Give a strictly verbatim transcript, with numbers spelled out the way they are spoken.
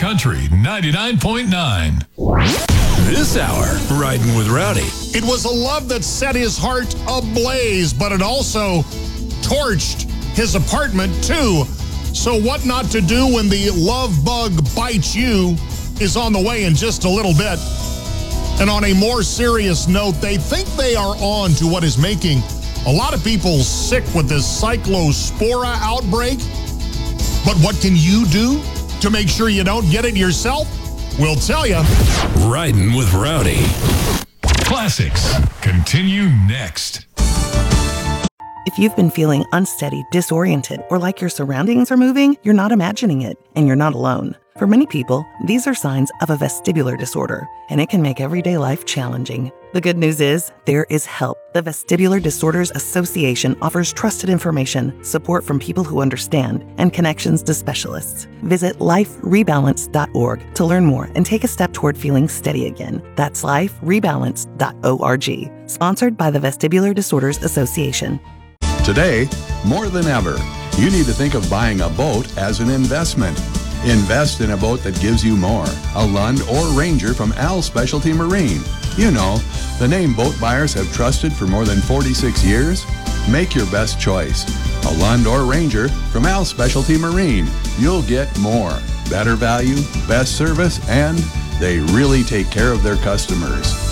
Country ninety-nine point nine. This hour, Riding with Rowdy. It was a love that set his heart ablaze, but it also torched his apartment too. So what not to do when the love bug bites you is on the way in just a little bit. And on a more serious note, they think they are on to what is making a lot of people sick with this cyclospora outbreak. But what can you do to make sure you don't get it yourself? We'll tell you. Riding with Rowdy. Classics continue next. If you've been feeling unsteady, disoriented, or like your surroundings are moving, you're not imagining it, and you're not alone. For many people, these are signs of a vestibular disorder, and it can make everyday life challenging. The good news is, there is help. The Vestibular Disorders Association offers trusted information, support from people who understand, and connections to specialists. Visit life rebalance dot org to learn more and take a step toward feeling steady again. That's life rebalance dot org. Sponsored by the Vestibular Disorders Association. Today, more than ever, you need to think of buying a boat as an investment. Invest in a boat that gives you more. A Lund or Ranger from Al Specialty Marine. You know, the name boat buyers have trusted for more than forty-six years. Make your best choice. A Lund or Ranger from Al Specialty Marine. You'll get more. Better value, best service, and they really take care of their customers.